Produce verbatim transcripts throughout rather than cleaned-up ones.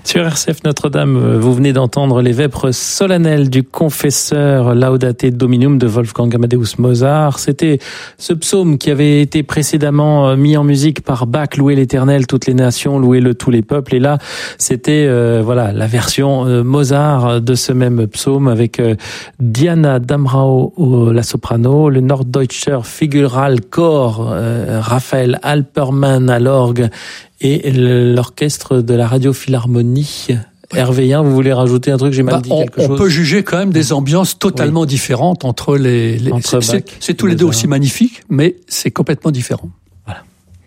Sur R C F Notre-Dame, vous venez d'entendre les vêpres solennelles du confesseur Laudate Dominum de Wolfgang Amadeus Mozart. C'était ce psaume qui avait été précédemment mis en musique par Bach, Louez l'Éternel, toutes les nations, louez-le tous les peuples. Et là, c'était euh, voilà la version euh, Mozart de ce même psaume avec euh, Diana Damrau au la soprano, le Norddeutscher Figuralchor, euh, Raphaël Alpermann à l'orgue et l'orchestre de la Radio Philharmonie. Hervé Yen, vous voulez rajouter un truc? J'ai mal bah, dit on, quelque on chose. On peut juger quand même des ambiances totalement oui. différentes entre les... les entre c'est, c'est, c'est tous les deux aussi magnifiques, mais c'est complètement différent. Voilà.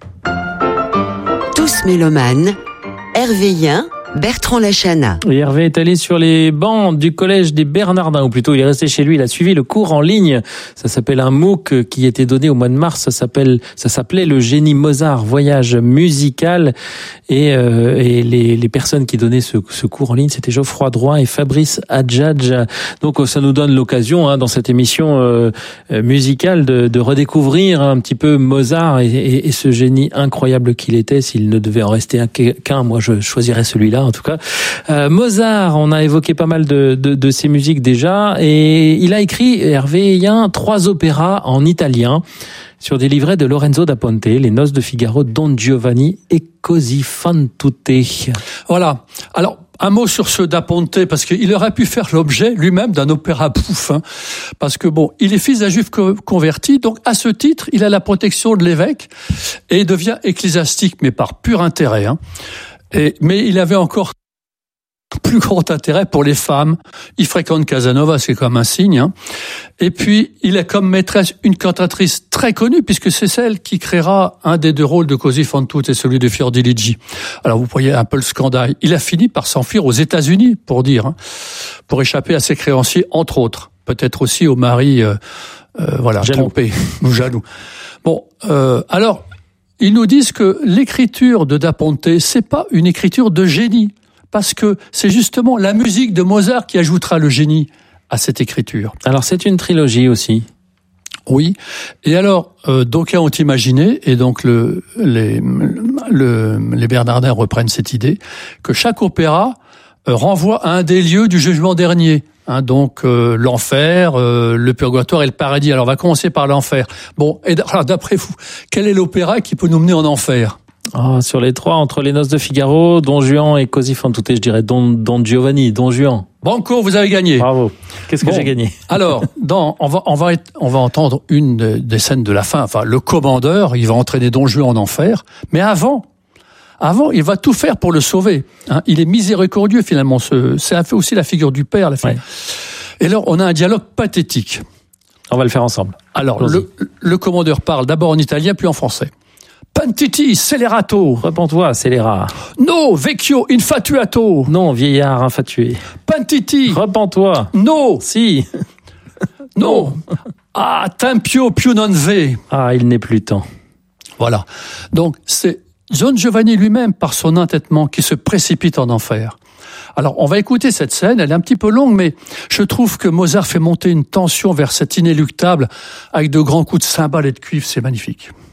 Tous mélomanes, Hervé Yen, Bertrand Lachana. Et Hervé est allé sur les bancs du collège des Bernardins, ou plutôt il est resté chez lui, il a suivi le cours en ligne. Ça s'appelle un MOOC qui était donné au mois de mars, ça s'appelle, ça s'appelait le Génie Mozart, voyage musical. Et, euh, et les, les personnes qui donnaient ce, ce cours en ligne, c'était Geoffroy Drouin et Fabrice Adjadj. Donc ça nous donne l'occasion, hein, dans cette émission euh, musicale, de, de redécouvrir un petit peu Mozart et, et, et ce génie incroyable qu'il était. S'il ne devait en rester un, qu'un, moi je choisirais celui-là. En tout cas, euh, Mozart, on a évoqué pas mal de, de, de ses musiques déjà, et il a écrit, Hervé Yen, trois opéras en italien sur des livrets de Lorenzo da Ponte, Les Noces de Figaro, Don Giovanni et Così fan tutte. Voilà. Alors, un mot sur ce da Ponte, parce qu'il aurait pu faire l'objet lui-même d'un opéra bouffe, hein, parce que bon, il est fils d'un juif converti, donc à ce titre, il a la protection de l'évêque et devient ecclésiastique, mais par pur intérêt, hein. Et, mais il avait encore plus grand intérêt pour les femmes. Il fréquente Casanova, c'est comme un signe, hein. Et puis, il a comme maîtresse une cantatrice très connue, puisque c'est celle qui créera un des deux rôles de Così fan tutte et celui de Fiordiligi. Alors, vous voyez un peu le scandale. Il a fini par s'enfuir aux États-Unis, pour dire, hein, pour échapper à ses créanciers, entre autres. Peut-être aussi au mari, euh, euh, voilà, jaloux. trompé ou jaloux. Bon, euh, alors, ils nous disent que l'écriture de Da Ponte, c'est pas une écriture de génie, parce que c'est justement la musique de Mozart qui ajoutera le génie à cette écriture. Alors c'est une trilogie aussi. Oui. Et alors, euh, d'aucuns ont imaginé, et donc le, les, le, les Bernardins reprennent cette idée, que chaque opéra euh, renvoie à un des lieux du jugement dernier. Hein, donc euh, l'enfer, euh, le purgatoire et le paradis. Alors on va commencer par l'enfer. Bon, et alors, d'après vous, quel est l'opéra qui peut nous mener en enfer? Oh, sur les trois, entre Les Noces de Figaro, Don Juan et Così fan tutte, je dirais Don, Don Giovanni, Don Juan. Banco, vous avez gagné. Bravo. Qu'est-ce que bon, j'ai gagné? Alors, dans, on va, on va, être, on va entendre une des scènes de la fin. Enfin, le commandeur, il va entraîner Don Juan en enfer, mais avant. Avant, il va tout faire pour le sauver. Hein, il est miséricordieux finalement. Ce, c'est un peu aussi la figure du père. La figure. Ouais. Et là, on a un dialogue pathétique. On va le faire ensemble. Alors, le, le commandeur parle d'abord en italien, puis en français. Pentiti, scellerato. Repens-toi, scélérat. No, vecchio, infatuato. Non, vieillard infatué. Pentiti. Repens-toi. No. Si. No. Ah, tempio più non ve. Ah, il n'est plus temps. Voilà. Donc, c'est Don Giovanni lui-même, par son entêtement, qui se précipite en enfer. Alors, on va écouter cette scène, elle est un petit peu longue, mais je trouve que Mozart fait monter une tension vers cet inéluctable avec de grands coups de cymbales et de cuivre, c'est magnifique.